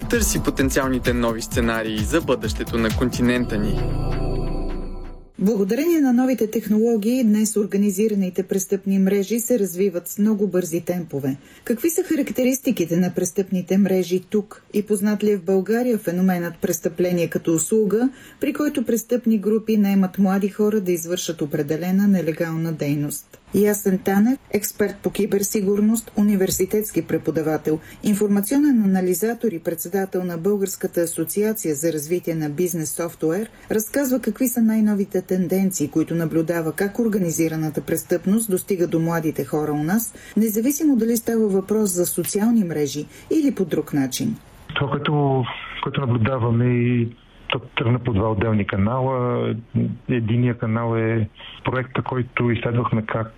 Търси потенциалните нови сценарии за бъдещето на континента ни. Благодарение на новите технологии, днес организираните престъпни мрежи се развиват с много бързи темпове. Какви са характеристиките на престъпните мрежи тук и познат ли е в България феноменът престъпление като услуга, при който престъпни групи наемат млади хора да извършат определена нелегална дейност? Ясен Танев, експерт по киберсигурност, университетски преподавател, информационен анализатор и председател на Българската асоциация за развитие на бизнес софтуер, разказва какви са най-новите тенденции, които наблюдава как организираната престъпност достига до младите хора у нас, независимо дали става въпрос за социални мрежи или по друг начин. Това, което наблюдаваме и то тръгна по два отделни канала. Единия канал е проекта, който изследвахме как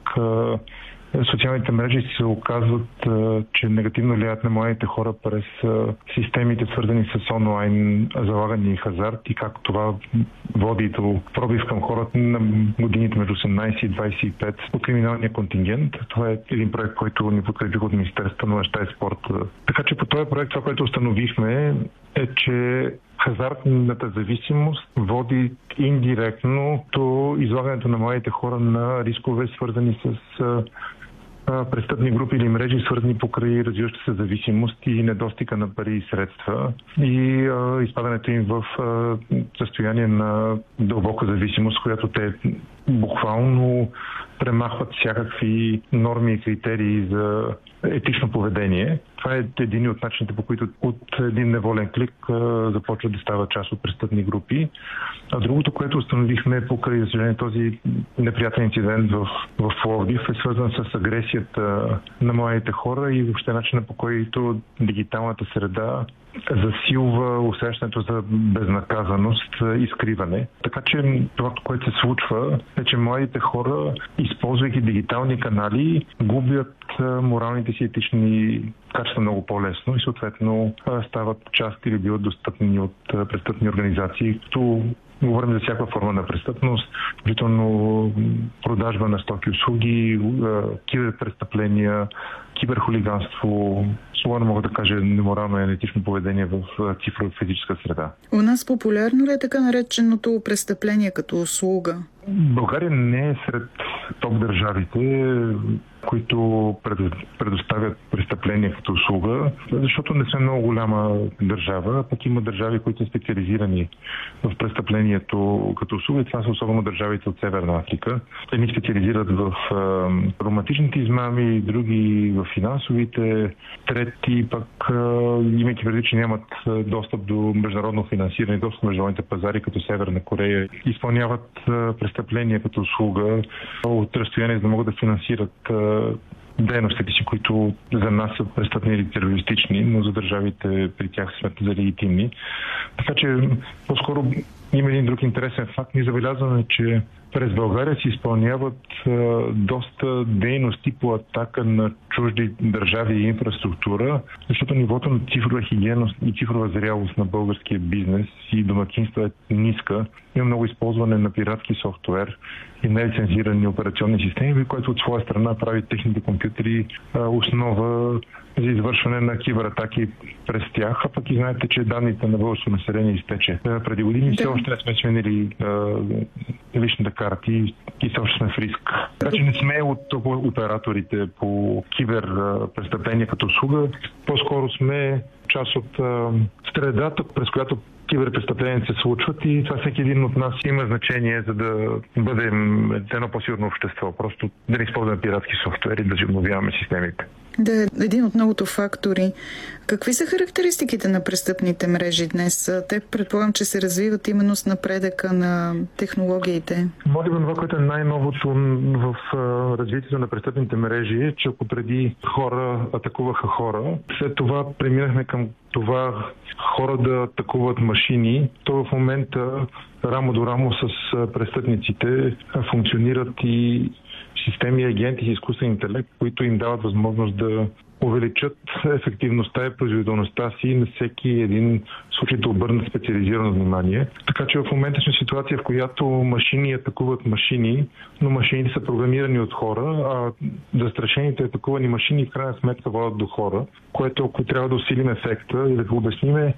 социалните мрежи се оказват, че негативно влияят на младите хора през системите, свързани с онлайн залагане и хазарт, и как това води до пробив към хората на годините между 18 и 25 от криминалния контингент. Това е един проект, който ни подкрепих от Министерството на младежта и спорта. Така че по този проект това, което установихме, е, че хазартната зависимост води индиректно до излагането на младите хора на рискове, свързани с престъпни групи или мрежи, свързани покрай развиваща се зависимост и недостига на пари и средства, и изпадането им в състояние на дълбока зависимост, която те буквално премахват всякакви норми и критерии за етично поведение. Това е един от начините, по които от един неволен клик започват да стават част от престъпни групи. А другото, което установихме покрай, за съжаление, този неприятен инцидент в Пловдив, е свързан с агресията на младите хора и въобще начина, по който дигиталната среда засилва усещането за безнаказаност и скриване. Така че това, което се случва, е, че младите хора, използвайки дигитални канали, губят моралните си етични качества много по-лесно и съответно стават част или биват достъпни от престъпни организации, като говорим за всяка форма на престъпност, включително продажба на стоки и услуги, киберпрестъпления, киберхулиганство, свободно мога да кажа неморално и етично поведение в цифрова физическа среда. У нас популярно ли е така нареченото престъпление като услуга? България не е сред топ държавите, които предоставят престъпления като услуга, защото не сме много голяма държава, пък има държави, които са специализирани в престъплението като услуга, и това са особено държавите от Северна Африка. Едни специализират в романтичните измами, други в финансовите, трети пък, имайки преди, че нямат достъп до международно финансиране, достъп до международните пазари, като Северна Корея, изпълняват престъпления като услуга от разстояние, за да могат да финансират дейностите си, които за нас са престъпни или терористични, но за държавите при тях са за легитимни. Така че по-скоро има един друг интересен факт. Ние забелязваме, че през България се изпълняват доста дейности по атака на чужди държави и инфраструктура, защото нивото на цифрова хигиена и цифрова зрялост на българския бизнес и домакинства е ниска. Има много използване на пиратски софтуер и нелицензирани операционни системи, което от своя страна прави техните компютри основа за извършване на кибератаки през тях, а пък и знаете, че данните на българското население изтече преди години. Все още не сме сменили личните карти и все още сме в риск. Така че не сме от операторите по киберпрестъпления като услуга. По-скоро сме част от средата, през която киберпрестъпления се случват, и това всеки един от нас има значение, за да бъдем едно по-сигурно общество. Просто да не използваме пиратски софтуери, да си обновяваме системите. Да, един от многото фактори. Какви са характеристиките на престъпните мрежи днес? Те предполагам, че се развиват именно с напредъка на технологиите. Може би това, което е най-новото в развитието на престъпните мрежи, е, че ако преди хора атакуваха хора, след това преминахме към това хора да атакуват машини, то в момента рамо до рамо с престъпниците функционират и системи и агенти с изкуствен интелект, които им дават възможност да увеличат ефективността и производителността си на всеки един случай да обърнат специализирано внимание. Така че в момента сме в ситуация, в която машини атакуват машини, но машините са програмирани от хора, а застрашените атакувани машини в крайна сметка водят до хора, което ако трябва да усилим ефекта и да го обясниме